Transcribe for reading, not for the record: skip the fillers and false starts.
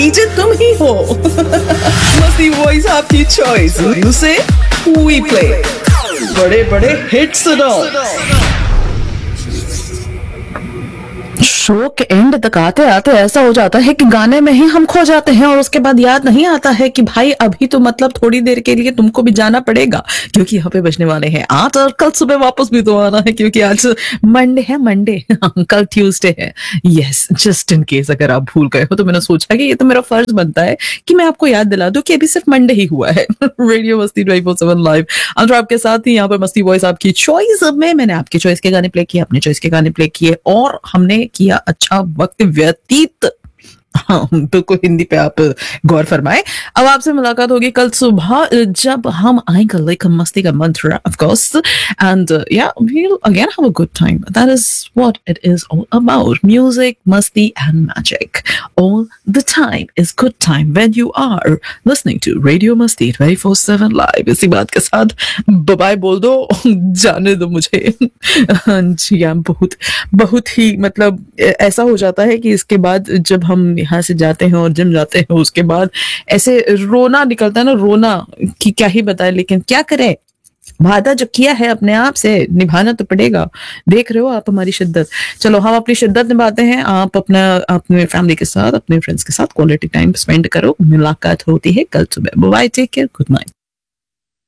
DJ तुम ही हो। मस्ती वॉइस आपकी चॉइस, से वी प्ले बड़े बड़े हिट सुनो। शो के एंड तक आते आते ऐसा हो जाता है कि गाने में ही हम खो जाते हैं और उसके बाद याद नहीं आता है कि भाई अभी तो मतलब थोड़ी देर के लिए तुमको भी जाना पड़ेगा, क्योंकि यहाँ पे बजने वाले हैं 8 और कल सुबह वापस भी तो आना है, क्योंकि आज मंडे है, कल ट्यूसडे है। यस, जस्ट इन केस अगर आप भूल गए हो तो मैंने सोचा कि ये तो मेरा फर्ज बनता है कि मैं आपको याद दिला दूं कि अभी सिर्फ मंडे ही हुआ है। रेडियो मस्ती 24/7 लाइव अंदर आपके साथ ही यहाँ पर मस्ती वॉइस आपकी चॉइस में मैंने आपकी चॉइस के गाने प्ले किए, अपने चॉइस के गाने प्ले किए और हमने किया अच्छा वक्त व्यतीत। हाँ, बिल्कुल हिंदी पे आप गौर फरमाए। अब आपसे मुलाकात होगी कल सुबह जब हम आएंगे लेकर मस्ती का मंत्र, ऑफ कोर्स, एंड या we'll again have a good time. That is what it is all about. Music, masti and magic. All the time is good time when you are listening to Radio Masti 24/7 live. इसी बात के साथ bye बोल दो, जाने दो मुझे। जी हाँ, बहुत ही मतलब ऐसा हो जाता है कि इसके बाद जब हम यहाँ से जाते हैं और जिम जाते हैं उसके बाद ऐसे रोना निकलता है ना, रोना कि क्या ही बताए, लेकिन क्या करे, वादा जो किया है अपने आप से निभाना तो पड़ेगा। देख रहे हो आप हमारी शिद्दत। चलो हम अपनी शिद्दत निभाते हैं, आप अपने फैमिली के साथ, अपने फ्रेंड्स के साथ क्वालिटी टाइम स्पेंड करो। मुलाकात होती है कल सुबह। Bye, take care, good night.